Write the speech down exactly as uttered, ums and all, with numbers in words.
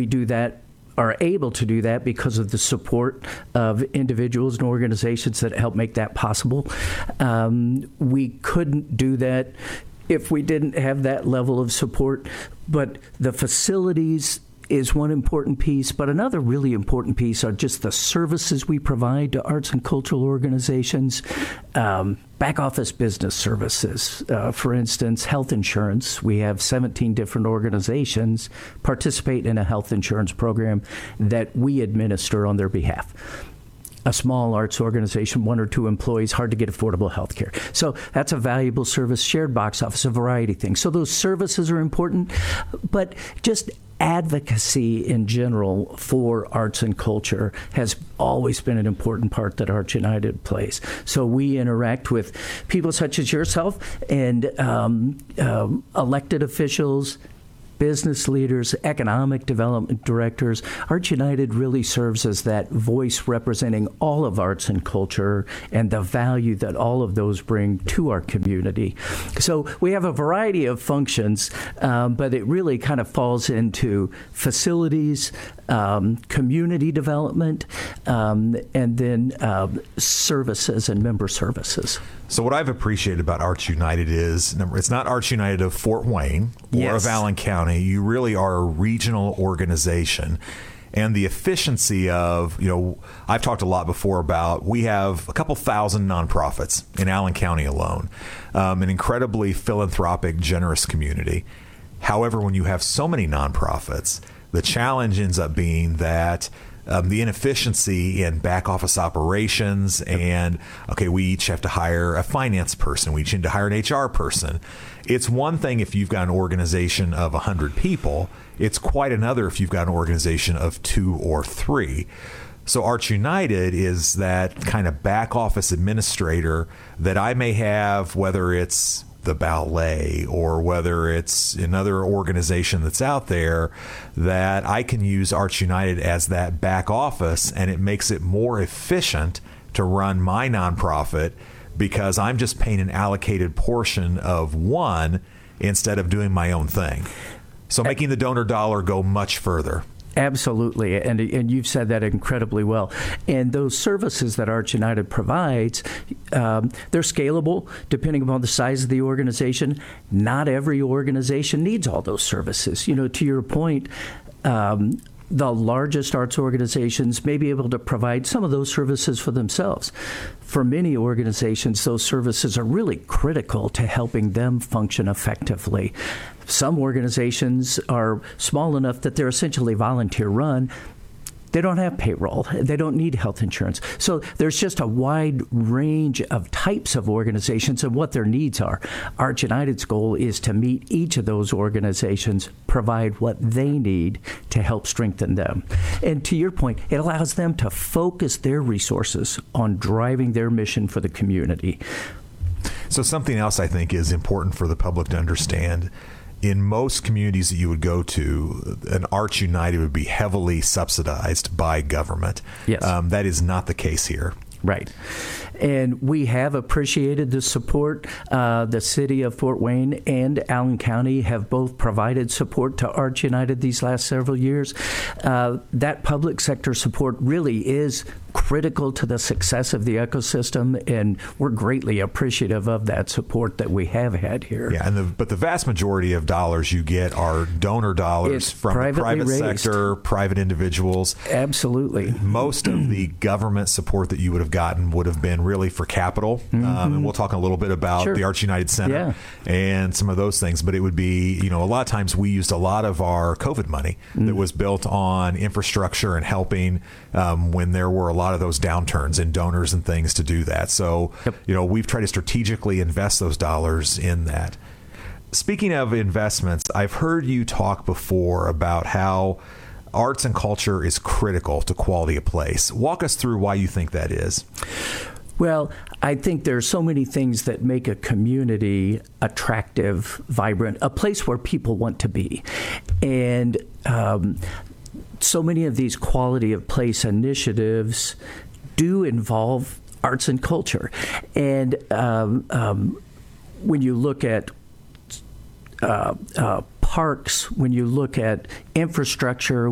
we do that, are able to do that because of the support of individuals and organizations that help make that possible. Um, we couldn't do that if we didn't have that level of support. But the facilities is one important piece, but another really important piece are just the services we provide to arts and cultural organizations, um, back office business services. Uh, for instance, health insurance. We have seventeen different organizations participate in a health insurance program that we administer on their behalf. A small arts organization, one or two employees, hard to get affordable health care. So that's a valuable service. Shared box office, a variety of things. So those services are important, but just advocacy in general for arts and culture has always been an important part that Arts United plays. So we interact with people such as yourself and um, um, elected officials, business leaders, economic development directors. Arts United really serves as that voice representing all of arts and culture and the value that all of those bring to our community. So we have a variety of functions, um, but it really kind of falls into facilities, um, community development, um, and then uh, services and member services. So what I've appreciated about Arts United is, number, it's not Arts United of Fort Wayne or yes. of Allen County. You really are a regional organization. And the efficiency of, you know, I've talked a lot before about we have a couple thousand nonprofits in Allen County alone, um, an incredibly philanthropic, generous community. However, when you have so many nonprofits, the challenge ends up being that Um, the inefficiency in back office operations and, okay, we each have to hire a finance person. We each need to hire an H R person. It's one thing if you've got an organization of one hundred people. It's quite another if you've got an organization of two or three. So Arts United is that kind of back office administrator that I may have, whether it's the ballet or whether it's another organization that's out there, that I can use Arts United as that back office, and it makes it more efficient to run my nonprofit because I'm just paying an allocated portion of one instead of doing my own thing. So making the donor dollar go much further. Absolutely, and and you've said that incredibly well. And those services that Arts United provides, um, they're scalable depending upon the size of the organization. Not every organization needs all those services. You know, to your point, um, the largest arts organizations may be able to provide some of those services for themselves. For many organizations, those services are really critical to helping them function effectively. Some organizations are small enough that they're essentially volunteer run. They don't have payroll. They don't need health insurance. So there's just a wide range of types of organizations and what their needs are. Arts United's goal is to meet each of those organizations, provide what they need to help strengthen them. And to your point, it allows them to focus their resources on driving their mission for the community. So something else I think is important for the public to understand. In most communities that you would go to, an Arts United would be heavily subsidized by government. Yes. Um, that is not the case here. Right. And we have appreciated the support. Uh, the city of Fort Wayne and Allen County have both provided support to Arts United these last several years. Uh, that public sector support really is critical to the success of the ecosystem, and we're greatly appreciative of that support that we have had here. Yeah, and the, but the vast majority of dollars you get are donor dollars It's from the private raised. sector, private individuals. Absolutely. Most of the government support that you would have gotten would have been really for capital. Mm-hmm. Um, and we'll talk a little bit about Sure. the Arts United Center yeah. and some of those things. But it would be, you know, a lot of times we used a lot of our COVID money mm-hmm. that was built on infrastructure and helping um, when there were a lot of those downturns in donors and things to do that. So, yep. you know, we've tried to strategically invest those dollars in that. Speaking of investments, I've heard you talk before about how arts and culture is critical to quality of place. Walk us through why you think that is. Well, I think there are so many things that make a community attractive, vibrant, a place where people want to be. And um, so many of these quality of place initiatives do involve arts and culture. And um, um, when you look at uh, uh, parks, when you look at infrastructure,